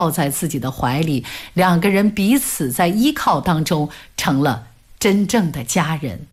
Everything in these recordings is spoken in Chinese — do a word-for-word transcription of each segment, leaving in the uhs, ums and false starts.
抱在自己的怀里，两个人彼此在依靠当中成了真正的家人。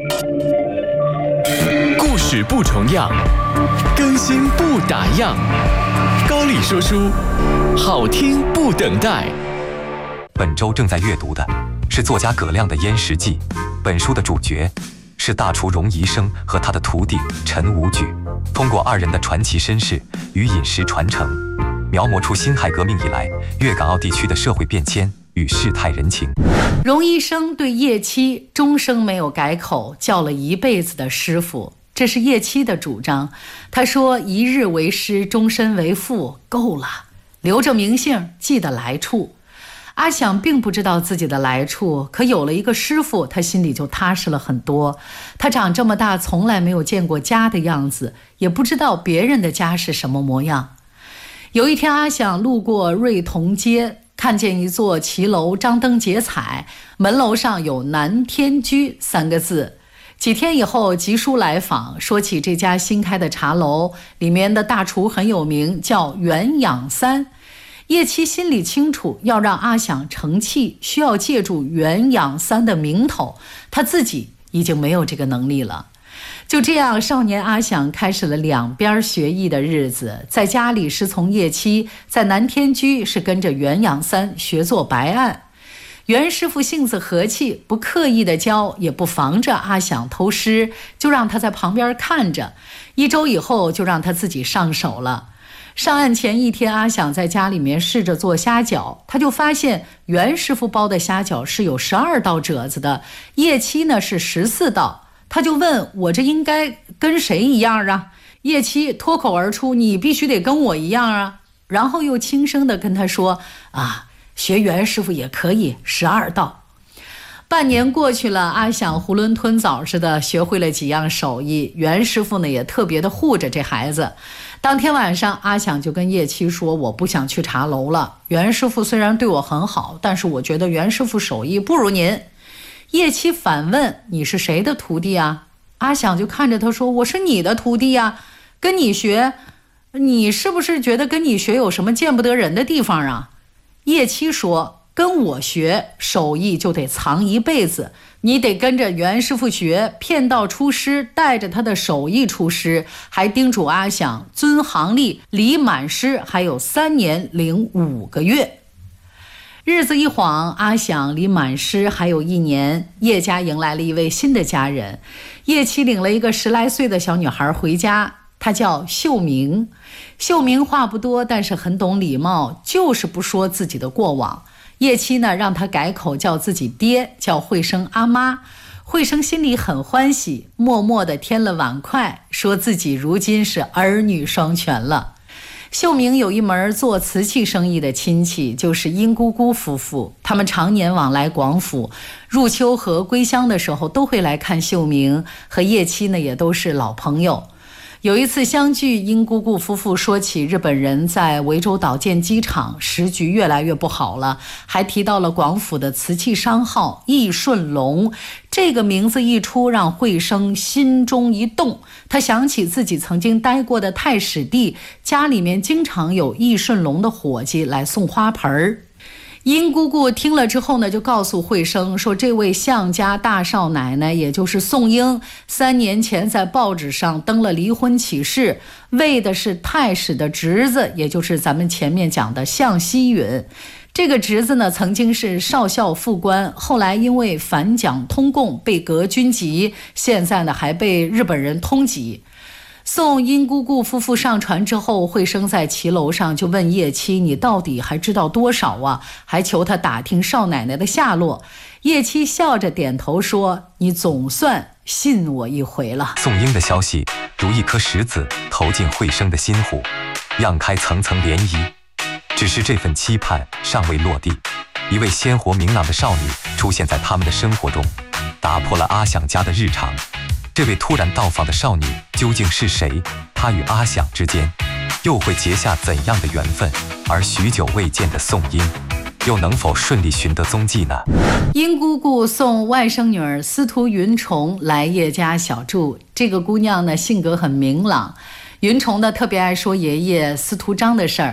故事不重样，更新不打烊。高丽说书，好听不等待。 本周正在阅读的是作家葛亮的《燕食记》，本书的主角是大厨荣宜生和他的徒弟陈无举，通过二人的传奇身世与饮食传承，描摹出辛亥革命以来粤港澳地区的社会变迁与世态人情。 荣宜生对叶妻终生没有改口，叫了一辈子的师傅，这是叶妻的主张。他说一日为师，终身为父，够了，留着名姓，记得来处。阿想并不知道自己的来处，可有了一个师傅，他心里就踏实了很多。他长这么大从来没有见过家的样子，也不知道别人的家是什么模样。有一天，阿想路过瑞同街，看见一座骑楼张灯结彩，门楼上有南天居三个字。几天以后，吉叔来访，说起这家新开的茶楼，里面的大厨很有名，叫袁养三。叶妻心里清楚，要让阿想成器，需要借助袁养三的名头，他自己已经没有这个能力了。就这样，少年阿想开始了两边学艺的日子，在家里师从叶妻，在南天居是跟着袁养三学做白案。袁师傅性子和气，不刻意的教，也不防着阿想偷师，就让他在旁边看着。一周以后，就让他自己上手了。上岸前一天，阿想在家里面试着做虾饺，他就发现袁师傅包的虾饺是有十二道褶子的，叶妻呢是十四道。他就问我这应该跟谁一样啊？叶妻脱口而出，你必须得跟我一样啊。然后又轻声地跟他说啊，学袁师傅也可以，十二道。半年过去了，阿想囫囵吞枣似的学会了几样手艺，袁师傅呢也特别的护着这孩子。当天晚上，阿想就跟叶妻说，我不想去茶楼了，袁师傅虽然对我很好，但是我觉得袁师傅手艺不如您。叶妻反问，你是谁的徒弟啊？阿想就看着他说，我是你的徒弟啊，跟你学，你是不是觉得跟你学有什么见不得人的地方啊？叶妻说，跟我学手艺就得藏一辈子，你得跟着袁师傅学，骗道出师，带着他的手艺出师，还叮嘱阿想遵行例，离满师还有三年零五个月。日子一晃，阿想离满师还有一年，叶家迎来了一位新的家人。叶妻领了一个十来岁的小女孩回家，她叫秀明。秀明话不多，但是很懂礼貌，就是不说自己的过往。叶妻呢，让他改口叫自己爹，叫惠生阿妈。惠生心里很欢喜，默默地添了碗筷，说自己如今是儿女双全了。秀明有一门做瓷器生意的亲戚，就是殷姑姑夫妇，他们常年往来广府，入秋和归乡的时候都会来看秀明，和叶妻呢也都是老朋友。有一次相聚，殷姑姑夫妇说起日本人在涠洲岛建机场，时局越来越不好了，还提到了广府的瓷器商号易顺龙。这个名字一出，让惠生心中一动，他想起自己曾经待过的太史地，家里面经常有易顺龙的伙计来送花盆儿。殷姑姑听了之后呢，就告诉惠生说，这位向家大少奶奶，也就是宋英，三年前在报纸上登了离婚启事，为的是太史的侄子，也就是咱们前面讲的向希允。这个侄子呢，曾经是少校副官，后来因为反蒋通共被革军籍，现在呢还被日本人通缉。送殷姑姑夫妇上船之后，惠生在骑楼上就问叶妻，你到底还知道多少啊？还求他打听少奶奶的下落。叶妻笑着点头说，你总算信我一回了。 宋英的消息如一颗石子投进惠生的心湖，漾开层层涟漪。只是这份期盼尚未落地，一位鲜活明朗的少女出现在他们的生活中，打破了阿想家的日常。这位突然到访的少女究竟是谁？她与阿想之间又会结下怎样的缘分？而许久未见的宋英又能否顺利寻得踪迹呢？ 殷姑姑送外甥女儿司徒云虫来叶家小住，这个姑娘呢性格很明朗，云虫呢特别爱说爷爷司徒章的事儿。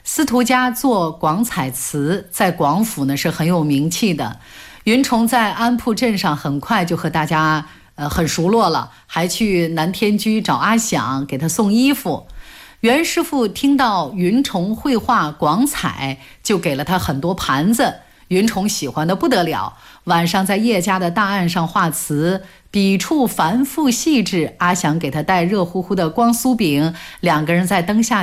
司徒家做广彩瓷，在广府呢是很有名气的。云虫在安铺镇上很快就和大家呃很熟络了，还去南天居找阿响给他送衣服。袁师傅听到云虫会画广彩，就给了他很多盘子，云虫喜欢的不得了。晚上在叶家的大案上画瓷，笔触繁复细致，阿祥给他带热乎乎的光酥饼，两个人在灯下